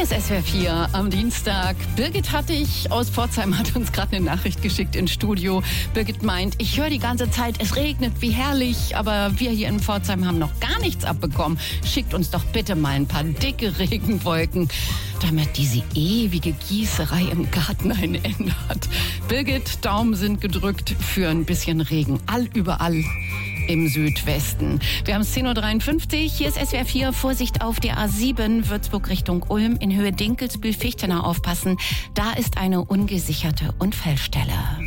Hier ist SWR 4 am Dienstag. Birgit aus Pforzheim hat uns gerade eine Nachricht geschickt ins Studio. Birgit meint, ich höre die ganze Zeit, es regnet, wie herrlich, aber wir hier in Pforzheim haben noch gar nichts abbekommen. Schickt uns doch bitte mal ein paar dicke Regenwolken, damit diese ewige Gießerei im Garten ein Ende hat. Birgit, Daumen sind gedrückt für ein bisschen Regen. Überall im Südwesten. Wir haben es 10.53 Uhr. Hier ist SWR 4. Vorsicht auf der A7 Würzburg Richtung Ulm in Höhe Dinkelsbühl-Fichtenau aufpassen. Da ist eine ungesicherte Unfallstelle.